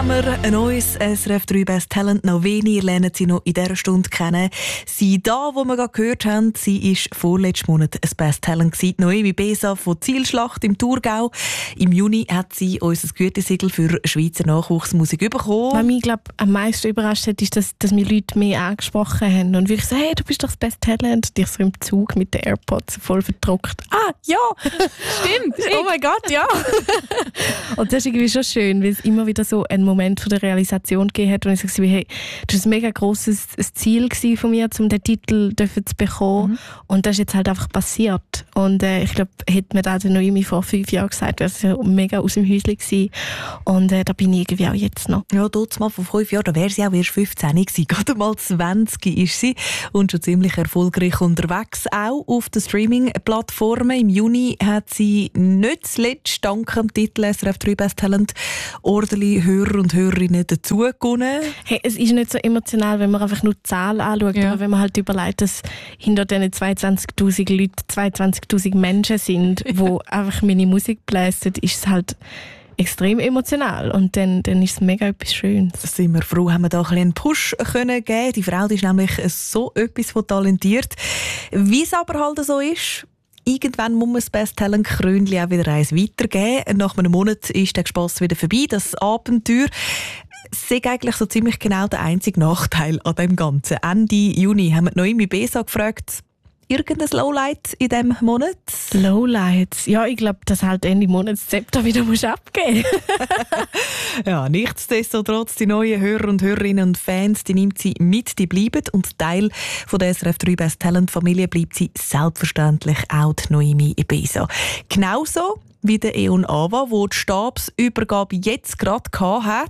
haben wir ein neues SRF 3 Best Talent. Noveni, ihr lernt sie noch in dieser Stunde kennen. Sie da, wo wir gerade gehört haben, sie war vorletzten Monat ein Best Talent gewesen. Noemi Besa von Zielschlacht im Thurgau. Im Juni hat sie unser Gütesiegel für Schweizer Nachwuchsmusik bekommen. Was mich, glaube am meisten überrascht hat, ist, dass mich Leute mehr angesprochen haben. Und wirklich so, hey, du bist doch das Best Talent. Und ich so im Zug mit den AirPods voll verdruckt. Ah, ja! Stimmt! Oh mein Gott, ja! Und das ist irgendwie schon schön, weil es immer wieder so einen Moment von der Realisation gegeben hat, wo ich gesagt habe, hey, das war ein mega grosses Ziel von mir, um den Titel zu bekommen. Und das ist jetzt halt einfach passiert. Und ich glaube, hätte mir das noch irgendwie vor 5 Jahren gesagt, wäre es ja mega aus dem Häuschen gewesen. Und da bin ich irgendwie auch jetzt noch. Ja, dort mal vor 5 Jahren, da wäre sie auch erst 15 gewesen. Gerade mal 20 ist sie und schon ziemlich erfolgreich unterwegs, auch auf den Streaming-Plattformen. Im Juni hat sie nicht zuletzt dank dem Titel SRF 3 Best Talent ordentlich Hörer und Hörerinnen dazu gewonnen. Hey, es ist nicht so emotional, wenn man einfach nur die Zahl anschaut, aber wenn man halt überlegt, dass hinter diesen 22'000 Leuten 22'000 Menschen sind, die einfach meine Musik bläsen, ist es halt extrem emotional und dann ist es mega etwas Schönes. Da sind wir froh, haben wir da einen Push geben können. Die Frau die ist nämlich so etwas von talentiert. Wie es aber halt so ist, irgendwann muss man das Best Talent Krönchen auch wieder eins weitergeben. Nach einem Monat ist der Spass wieder vorbei, das Abenteuer. Das ist eigentlich so ziemlich genau der einzige Nachteil an dem Ganzen. Ende Juni haben wir Noemi Besa gefragt, irgendein Lowlight in diesem Monat? Lowlights? Ja, ich glaube, dass halt Ende Monat das Zepter wieder abgeben muss. Ja, nichtsdestotrotz, die neuen Hörer und Hörerinnen und Fans, die nimmt sie mit, die bleiben. Und Teil von der SRF 3 Best Talent Familie bleibt sie selbstverständlich auch die Noemi Besa. Genauso wie der Eon Ava, der die Stabsübergabe jetzt gerade hatte.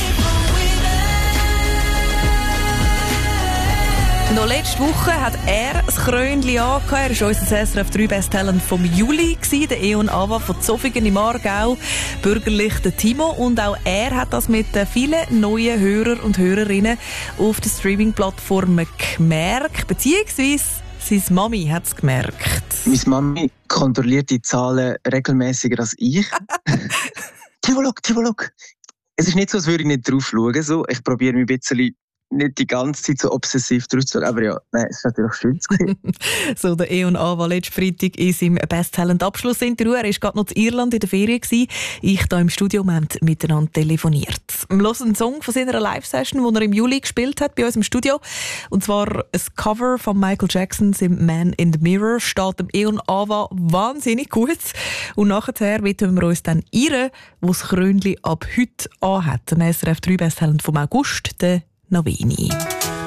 Noch letzte Woche hat er das Krönchen angehört. Er war unser SRF 3 Best Talent vom Juli, der Eon Ava von Zofingen im Aargau, bürgerlich der Timo. Und auch er hat das mit vielen neuen Hörer und Hörerinnen auf den Streaming-Plattformen gemerkt, beziehungsweise seine Mami hat es gemerkt. Meine Mami kontrolliert die Zahlen regelmäßiger als ich. Tivolog. Es ist nicht so, als würde ich nicht drauf schauen. So. Ich probiere mich ein bisschen nicht die ganze Zeit so obsessiv durchzuschauen, aber ja, nein, es war natürlich schön. So, der Eon Ava letzten Freitag in seinem Best Talent Abschlussinterview. Er war gerade noch in Irland in der Ferien. Ich hier im Studio, wir haben miteinander telefoniert. Wir hören einen Song von seiner Live-Session, den er im Juli gespielt hat bei uns im Studio. Und zwar ein Cover von Michael Jacksons im Man in the Mirror. Steht dem Eon Ava wahnsinnig gut. Und nachher widmen wir uns dann ihr, die das Krönchen ab heute anhat. Ein SRF 3 Best Talent vom August, der Noveni.